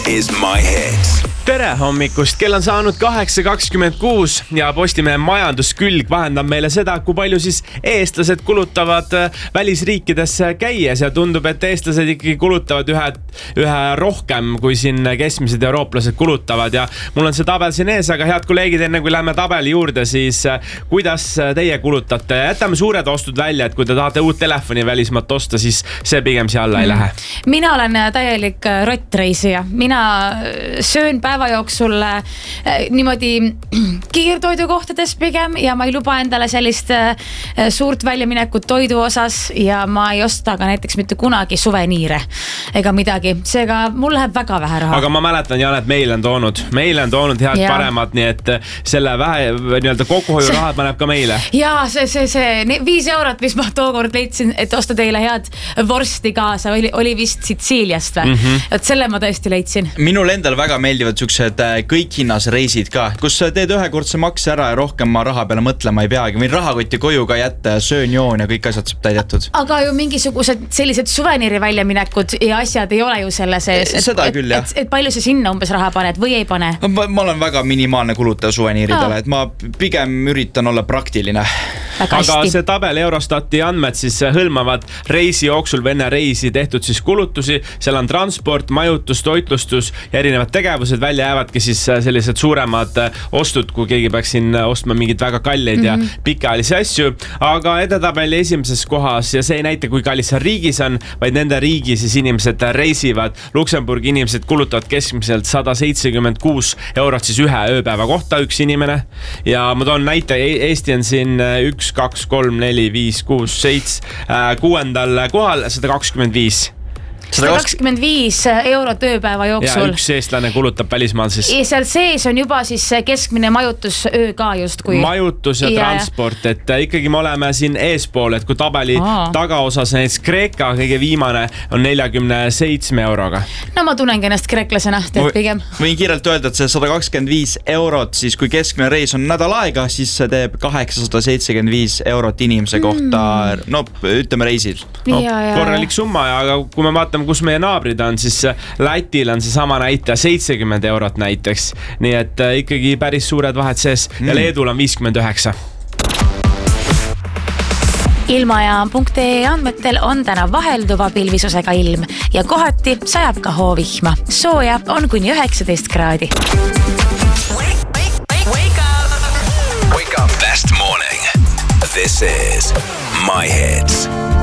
is My Hits. Tere hommikust, kell on saanud 8.26 ja Postimehe majanduskülg vahendab meile seda, kui palju siis eestlased kulutavad välisriikides käies ja tundub, et eestlased ikkagi kulutavad ühe rohkem kui siin keskmised eurooplased kulutavad ja mul on see tabel siin ees, aga head kolleegid, enne kui lähme tabeli juurde, siis kuidas teie kulutate? Jätame suured ostud välja, et kui te tahate uut telefoni välismaalt osta, siis see pigem siia alla ei lähe. Mina olen täielik rottreisija. Mina söön päeva jooksul niimoodi kiirtoidukohtades pigem ja ma ei luba endale sellist suurt väljaminekut toidu osas ja ma ei osta ka näiteks mitte kunagi suveniire ega midagi. Seega mul läheb väga vähe raha. Aga ma mäletan, Janet, meile on toonud head paremad, nii et selle vähe nii-öelda kokkuhoiurahad paneb ka meile. Jaa, see 5 eurot, mis ma tookord leidsin, et osta teile head vorsti kaasa, oli vist Sitsiiliast või? Et selle ma tõesti leidsin. Minul endal väga meeldivad siuksed kõik hinnas reisid ka, kus teed ühekordse makse ära ja rohkem ma raha peale mõtlema ei peagi. Võin rahakotti koju ka jätta ja söön joon ja kõik asjad saab täidetud. Aga ju mingisugused sellised suveniiri väljaminekud ja asjad ei ole ju selle sees. Seda küll, jah. Et palju sa sinna umbes raha paned või ei pane? Ma olen väga minimaalne kulutaja suveniiridele, et ma pigem üritan olla praktiline. Aga see tabel Eurostati andmed siis hõlmavad reisi jooksul või enne reisi tehtud siis kulutusi. Seal on transport, majutus, toitlustus ja erinevad tegevused. Välja jäävadki siis sellised suuremad ostud, kui keegi peaks siin ostma mingid väga kalleid ja pikaajalisi asju. Aga edetabeli esimeses kohas ja see ei näita, kui kallis see riigis on, vaid nende riigi siis inimesed reisivad. Luksemburgi inimesed kulutavad keskmiselt 176 eurot siis ühe ööpäeva kohta üks inimene. Ja ma toon näite, Eesti on siin 1, 2, 3, 4, 5, 6, 7, 6. kohal 125 eurot ööpäeva jooksul. Ja üks eestlane kulutab välismaal siis. Ja seal sees on juba siis keskmine majutus öö ka just kui. Majutus ja transport, et ikkagi me oleme siin eespool, et kui tabeli tagaosas näiteks Kreeka kõige viimane on 47 euroga. No ma tunnengi ennast kreeklasena, teed pigem. Võin kiirelt öelda, et see 125 eurot, siis kui keskmine reis on nädal aega, siis see teeb 875 eurot inimese kohta, no ütleme reisid. Korralik summa, aga kui me vaatame, kus meie naabrid on, siis Lätil on see sama näitaja 70 eurot näiteks. Nii et ikkagi päris suured vahed sees ja Leedul on 59. Ilmajaam.ee andmetel on täna vahelduva pilvisusega ilm ja kohati sajab ka hoovihma. Sooja on kuni 19 kraadi. Wake up. Best morning. This is My Hits.